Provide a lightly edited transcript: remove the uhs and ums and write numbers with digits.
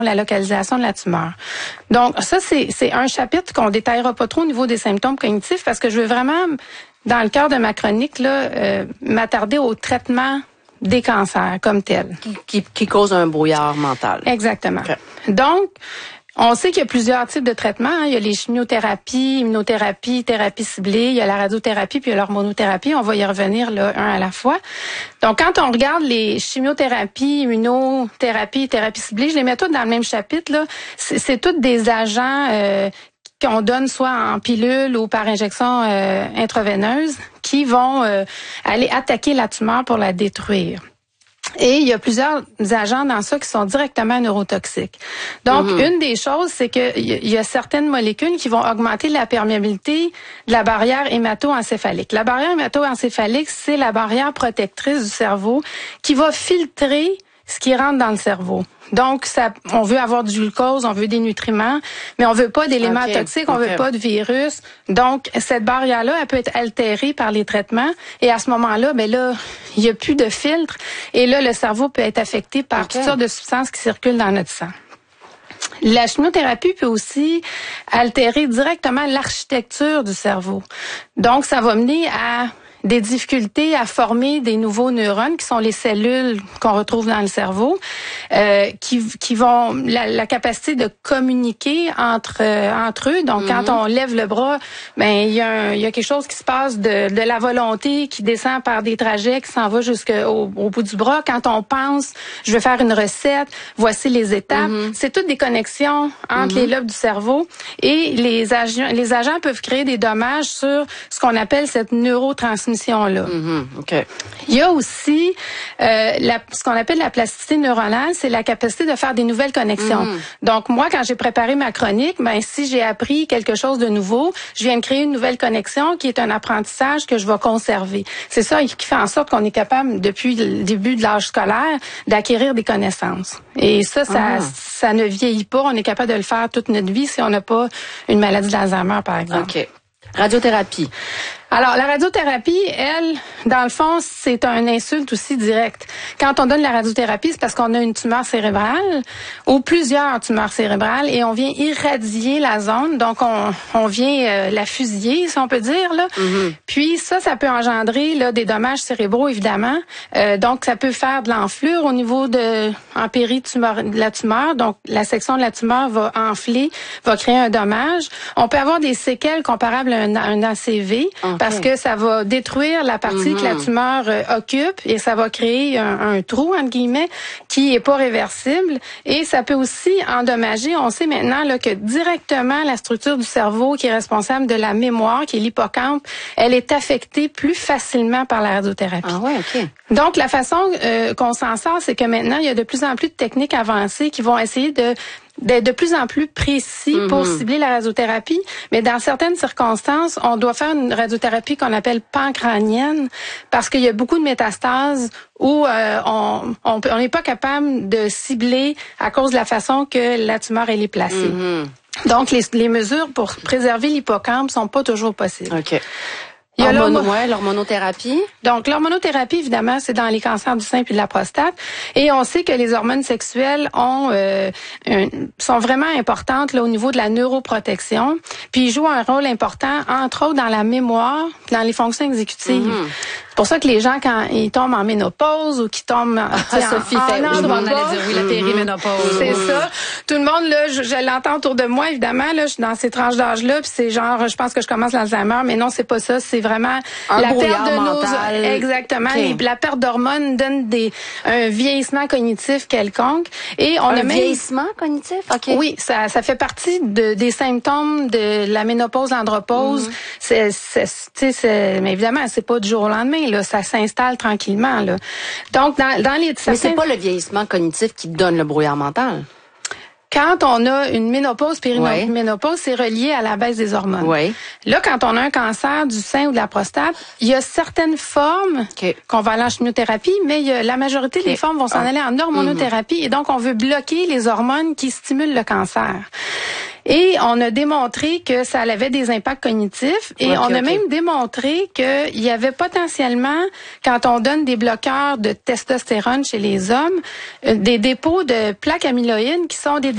la localisation de la tumeur. Donc, ça, c'est un chapitre qu'on détaillera pas trop au niveau des symptômes cognitifs parce que je veux vraiment, dans le cœur de ma chronique, là, m'attarder au traitement des cancers comme tel. Qui cause un brouillard mental. Exactement. Okay. Donc, on sait qu'il y a plusieurs types de traitements. Hein. Il y a les chimiothérapies, immunothérapie, thérapie ciblée, il y a la radiothérapie puis il y a l'hormonothérapie. On va y revenir là un à la fois. Donc, quand on regarde les chimiothérapies, immunothérapie, thérapie ciblée, je les mets toutes dans le même chapitre. Là. C'est toutes des agents qu'on donne soit en pilule ou par injection intraveineuse qui vont aller attaquer la tumeur pour la détruire. Et il y a plusieurs agents dans ça qui sont directement neurotoxiques. Donc, une des choses, c'est que il y a certaines molécules qui vont augmenter la perméabilité de la barrière hémato-encéphalique. La barrière hémato-encéphalique, c'est la barrière protectrice du cerveau qui va filtrer ce qui rentre dans le cerveau. Donc, on veut avoir du glucose, on veut des nutriments, mais on veut pas d'éléments toxiques, on veut pas de virus. Donc, cette barrière-là, elle peut être altérée par les traitements. Et à ce moment-là, il y a plus de filtre. Et là, le cerveau peut être affecté par toutes sortes de substances qui circulent dans notre sang. La chimiothérapie peut aussi altérer directement l'architecture du cerveau. Donc, ça va mener à des difficultés à former des nouveaux neurones qui sont les cellules qu'on retrouve dans le cerveau, qui vont la capacité de communiquer entre eux. Donc quand on lève le bras, il y a quelque chose qui se passe de la volonté qui descend par des trajets qui s'en va jusqu'au bout du bras. Quand on pense, je vais faire une recette, voici les étapes. C'est toutes des connexions entre les lobes du cerveau et les agents peuvent créer des dommages sur ce qu'on appelle cette neurotransmission. Okay. Il y a aussi ce qu'on appelle la plasticité neuronale, c'est la capacité de faire des nouvelles connexions. Donc moi, quand j'ai préparé ma chronique, si j'ai appris quelque chose de nouveau, je viens de créer une nouvelle connexion qui est un apprentissage que je vais conserver. C'est ça qui fait en sorte qu'on est capable, depuis le début de l'âge scolaire, d'acquérir des connaissances. Et ça ne vieillit pas. On est capable de le faire toute notre vie si on n'a pas une maladie d'Alzheimer, par exemple. OK. Radiothérapie. Alors, la radiothérapie, elle, dans le fond, c'est un insulte aussi direct. Quand on donne la radiothérapie, c'est parce qu'on a une tumeur cérébrale ou plusieurs tumeurs cérébrales et on vient irradier la zone. Donc, on vient la fusiller, si on peut dire, là. Puis, ça peut engendrer là des dommages cérébraux, évidemment. Donc, ça peut faire de l'enflure au niveau de la tumeur. Donc, la section de la tumeur va enfler, va créer un dommage. On peut avoir des séquelles comparables à un ACV. Parce que ça va détruire la partie que la tumeur occupe et ça va créer un trou, entre guillemets, qui est pas réversible. Et ça peut aussi endommager, on sait maintenant là, que directement la structure du cerveau qui est responsable de la mémoire, qui est l'hippocampe, elle est affectée plus facilement par la radiothérapie. Ah ouais, OK. Donc, la façon qu'on s'en sort, c'est que maintenant, il y a de plus en plus de techniques avancées qui vont essayer d'être de plus en plus précis pour cibler la radiothérapie. Mais dans certaines circonstances, on doit faire une radiothérapie qu'on appelle pancranienne parce qu'il y a beaucoup de métastases où on n'est pas capable de cibler à cause de la façon que la tumeur elle est placée. Donc, les mesures pour préserver l'hippocampe sont pas toujours possibles. OK. Il y a l'hormonothérapie. Donc, l'hormonothérapie, évidemment, c'est dans les cancers du sein puis de la prostate. Et on sait que les hormones sexuelles sont vraiment importantes là, au niveau de la neuroprotection. Puis, ils jouent un rôle important, entre autres, dans la mémoire, dans les fonctions exécutives. C'est pour ça que les gens, quand ils tombent en ménopause ou qu'ils tombent Sophie fait, on allait dire oui, la périménopause. C'est ça. Tout le monde, là, je l'entends autour de moi, évidemment, là, je suis dans ces tranches d'âge-là, puis c'est genre, je pense que je commence l'Alzheimer, mais non, c'est pas ça, c'est vraiment la perte de mental. exactement. Okay. La perte d'hormones donne un vieillissement cognitif quelconque. Et on a même vieillissement cognitif? OK. Oui, ça fait partie des symptômes de la ménopause, l'andropause. Mais évidemment, c'est pas du jour au lendemain. Là, ça s'installe tranquillement. Là. Donc, dans les Mais c'est pas le vieillissement cognitif qui donne le brouillard mental. Quand on a une ménopause, périménopause, c'est relié à la baisse des hormones. Oui. Là, quand on a un cancer du sein ou de la prostate, il y a certaines formes qu'on va aller en chimiothérapie, mais la majorité des formes vont s'en aller en hormonothérapie. Et donc, on veut bloquer les hormones qui stimulent le cancer. Et on a démontré que ça avait des impacts cognitifs et on a même démontré qu'il y avait potentiellement, quand on donne des bloqueurs de testostérone chez les hommes, des dépôts de plaques amyloïdes qui sont des